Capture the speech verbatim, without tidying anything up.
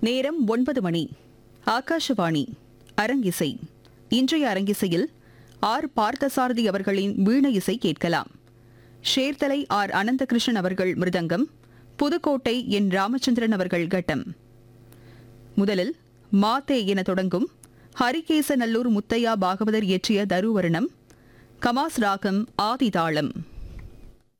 நேரம் ஒன்பது மணி. ஆகாஷவாணி அரங்கிசை. இன்றைய அரங்கிசையில் ஆர் பார்த்தசாரதி அவர்களின் வீண இசை கேட்கலாம். ஷேர்தலை ஆர் அனந்தகிருஷ்ணன் அவர்கள் மிருதங்கம், புதுக்கோட்டை என் ராமச்சந்திரன் அவர்கள் கட்டம். முதலில் மாத்தே என தொடங்கும் ஹரிகேசநல்லூர் முத்தையா பாகவதர் இயற்றிய தருவருணம், கமாஸ் ராகம் ஆதிதாளம்.